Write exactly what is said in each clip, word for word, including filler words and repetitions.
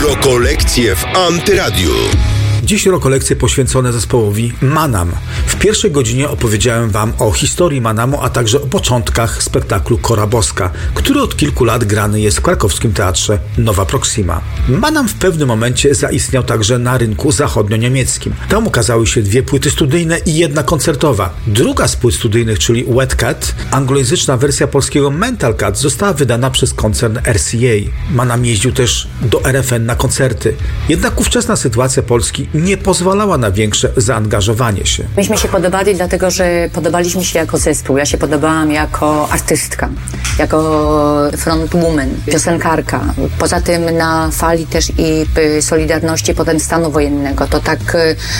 Rokolekcje w Antyradiu. Dziś rokolekcje poświęcone zespołowi Manam. W pierwszej godzinie opowiedziałem Wam o historii Manamu, a także o początkach spektaklu Kora Boska, który od kilku lat grany jest w krakowskim teatrze Nowa Proxima. Manam w pewnym momencie zaistniał także na rynku zachodnio-niemieckim. Tam ukazały się dwie płyty studyjne i jedna koncertowa. Druga z płyt studyjnych, czyli Wet Cat, anglojęzyczna wersja polskiego Mental Cat, została wydana przez koncern R C A. Manam jeździł też do R F N na koncerty. Jednak ówczesna sytuacja Polski nie pozwalała na większe zaangażowanie się. Myśmy się podobali, dlatego że podobaliśmy się jako zespół. Ja się podobałam jako artystka, jako frontwoman, piosenkarka. Poza tym na fali też i Solidarności potem stanu wojennego. To tak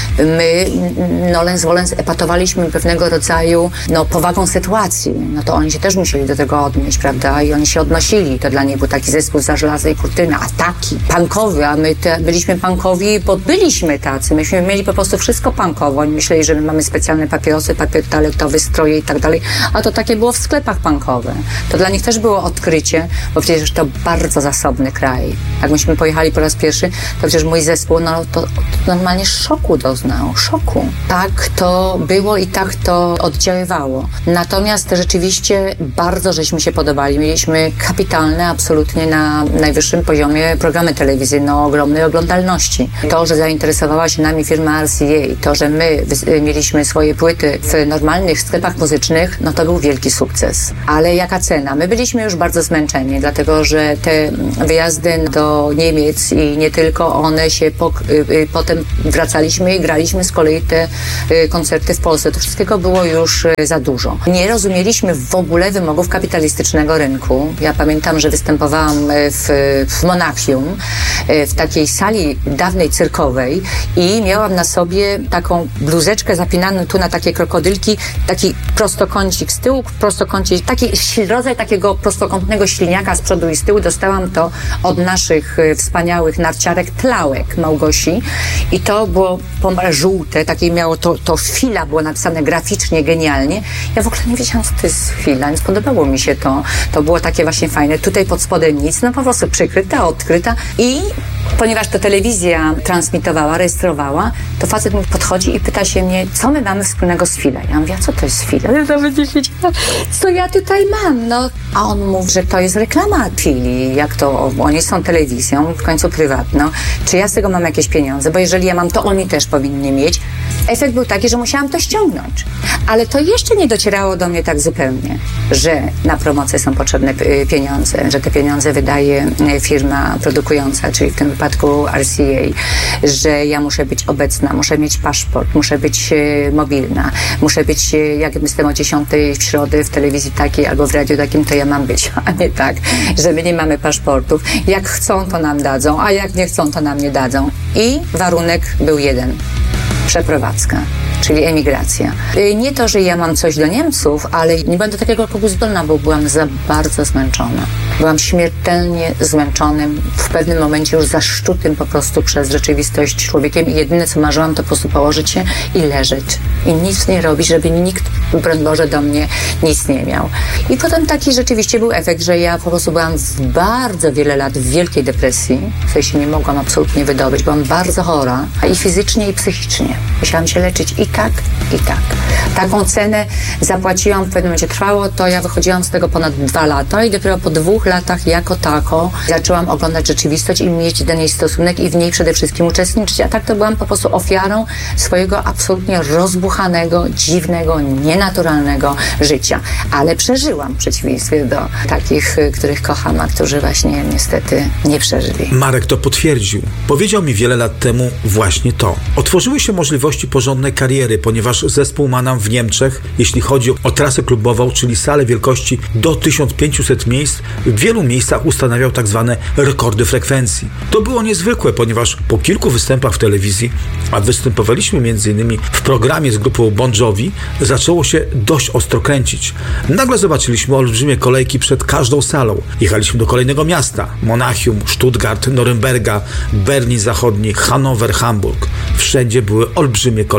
my, nolens volens, epatowaliśmy pewnego rodzaju no, powagą sytuacji. No to oni się też musieli do tego odnieść, prawda? I oni się odnosili. To dla nich był taki zespół za żelaznej kurtyny, ataki, punkowy, a my te, byliśmy punkowi, bo byliśmy tacy. Myśmy mieli po prostu wszystko punkowo. Oni myśleli, że my mamy specjalne papierosy, papier toaletowy, stroje i tak dalej, a to takie było w sklepach punkowe. To dla nich też było odkrycie, bo przecież to bardzo zasobny kraj. Jak myśmy pojechali po raz pierwszy, to przecież mój zespół, no to, to normalnie szoku doznał. Szoku. Tak to było i tak to oddziaływało. Natomiast rzeczywiście bardzo żeśmy się podobali. Mieliśmy kapitalne, absolutnie na najwyższym poziomie programy telewizyjne o ogromnej oglądalności. To, że zainteresowała się nami firma R C A, to, że my mieliśmy swoje płyty w normalnych sklepach muzycznych, no to był wielki sukces. Ale jaka cena? My byliśmy już bardzo zmęczeni, dlatego że te wyjazdy do Niemiec i nie tylko, one się po, y, y, potem wracaliśmy i graliśmy z kolei te y, koncerty w Polsce. To wszystkiego było już y, za dużo. Nie rozumieliśmy w ogóle wymogów kapitalistycznego rynku. Ja pamiętam, że występowałam w, w Monachium, y, w takiej sali dawnej cyrkowej i miałam na sobie taką bluzeczkę zapinaną tu na takie krokodylki, taki prostokącik z tyłu, prostokącik, taki rodzaj takiego prostokątnego śliniaka z przodu i z tyłu. Dostałam to od naszych y, wspaniałych narciarek Tlałek Małgosi i to było żółte, takie miało to, to fila, było napisane graficznie, genialnie. Ja w ogóle nie wiedziałam, co to jest fila, więc podobało mi się to. To było takie właśnie fajne. Tutaj pod spodem nic, no po prostu przykryta, odkryta i ponieważ to telewizja transmitowała, rejestrowała, to facet mi podchodzi i pyta się mnie, co my mamy wspólnego z Fila. Ja mówię, a co to jest Fila? Ja nawet nie wiedziałam, co ja tutaj mam, no. A on mówi, że to jest reklama Fili, jak to, oni są telewizją, w końcu prywatną. Czy ja z tego mam jakieś pieniądze? Bo jeżeli ja mam, to oni też powinni mieć. Efekt był taki, że musiałam to ściągnąć. Ale to jeszcze nie docierało do mnie tak zupełnie, że na promocję są potrzebne pieniądze, że te pieniądze wydaje firma produkująca, czyli w tym wypadku R C A, że ja muszę być obecna, muszę mieć paszport, muszę być e, mobilna, muszę być, e, jak jestem o dziesiątej w środę w telewizji takiej albo w radiu takim, to ja mam być, a nie tak, że my nie mamy paszportów. Jak chcą, to nam dadzą, a jak nie chcą, to nam nie dadzą. I warunek był jeden. Przeprowadzka, czyli emigracja. Nie to, że ja mam coś do Niemców, ale nie będę takiego kroku zdolna, bo byłam za bardzo zmęczona. Byłam śmiertelnie zmęczonym, w pewnym momencie już zaszczutym po prostu przez rzeczywistość człowiekiem i jedyne, co marzyłam, to po prostu położyć się i leżeć. I nic nie robić, żeby nikt, broń Boże, do mnie nic nie miał. I potem taki rzeczywiście był efekt, że ja po prostu byłam w bardzo wiele lat w wielkiej depresji, w której się nie mogłam absolutnie wydobyć. Byłam bardzo chora i fizycznie, i psychicznie. Musiałam się leczyć i tak, i tak. Taką cenę zapłaciłam, w pewnym momencie trwało to, ja wychodziłam z tego ponad dwa lata i dopiero po dwóch latach jako tako zaczęłam oglądać rzeczywistość i mieć do niej stosunek i w niej przede wszystkim uczestniczyć. A tak to byłam po prostu ofiarą swojego absolutnie rozbuchanego, dziwnego, nienaturalnego życia. Ale przeżyłam w przeciwieństwie do takich, których kocham, a którzy właśnie niestety nie przeżyli. Marek to potwierdził. Powiedział mi wiele lat temu właśnie to. Otworzyły się możliwości porządnej kariery, ponieważ zespół Manam w Niemczech, jeśli chodzi o trasę klubową, czyli salę wielkości do tysiąc pięćset miejsc, w wielu miejscach ustanawiał tak zwane rekordy frekwencji. To było niezwykłe, ponieważ po kilku występach w telewizji, a występowaliśmy między innymi w programie z grupą Bon Jovi, zaczęło się dość ostro kręcić. Nagle zobaczyliśmy olbrzymie kolejki przed każdą salą. Jechaliśmy do kolejnego miasta. Monachium, Stuttgart, Norymberga, Berlin Zachodni, Hanower, Hamburg. Wszędzie były olbrzymie kolejki po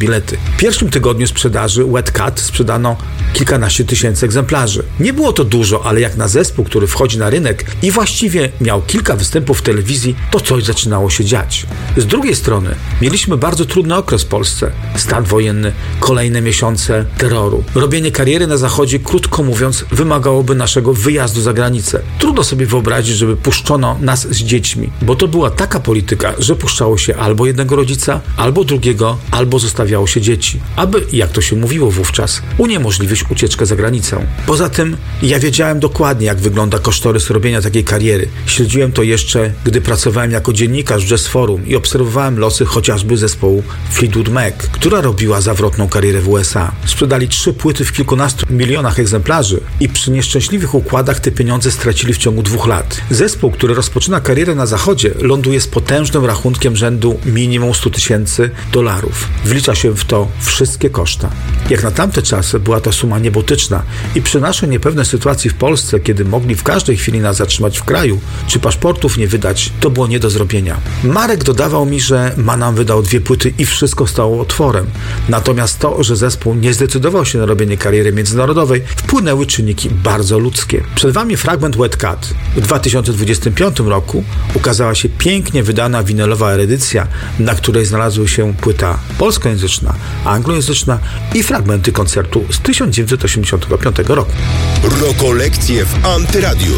bilety. W pierwszym tygodniu sprzedaży Wet Cat sprzedano kilkanaście tysięcy egzemplarzy. Nie było to dużo, ale jak na zespół, który wchodzi na rynek i właściwie miał kilka występów w telewizji, to coś zaczynało się dziać. Z drugiej strony mieliśmy bardzo trudny okres w Polsce. Stan wojenny, kolejne miesiące terroru. Robienie kariery na zachodzie, krótko mówiąc, wymagałoby naszego wyjazdu za granicę. Trudno sobie wyobrazić, żeby puszczono nas z dziećmi, bo to była taka polityka, że puszczało się albo jednego rodzica, albo drugiego, albo zostawiało się dzieci, aby, jak to się mówiło wówczas, uniemożliwić ucieczkę za granicę. Poza tym ja wiedziałem dokładnie, jak wygląda kosztorys robienia takiej kariery. Śledziłem to jeszcze, gdy pracowałem jako dziennikarz w Jazz Forum i obserwowałem losy chociażby zespołu Fleetwood Mac, która robiła zawrotną karierę w U S A. Sprzedali trzy płyty w kilkunastu milionach egzemplarzy i przy nieszczęśliwych układach te pieniądze stracili w ciągu dwóch lat. Zespół, który rozpoczyna karierę na zachodzie, ląduje z potężnym rachunkiem rzędu minimum sto tysięcy dolarów. Wlicza się w to wszystkie koszta. Jak na tamte czasy była to suma niebotyczna i przy naszej niepewnej sytuacji w Polsce, kiedy mogli w każdej chwili nas zatrzymać w kraju, czy paszportów nie wydać, to było nie do zrobienia. Marek dodawał mi, że Manam wydał dwie płyty i wszystko stało otworem. Natomiast to, że zespół nie zdecydował się na robienie kariery międzynarodowej, wpłynęły czynniki bardzo ludzkie. Przed wami fragment Wet Cat. W dwa tysiące dwudziestym piątym roku ukazała się pięknie wydana winylowa edycja, na której znalazły się płyta polskojęzyczna, anglojęzyczna i fragmenty koncertu z tysiąc dziewięćset osiemdziesiątego piątego roku. Rokolekcje w Antyradiu.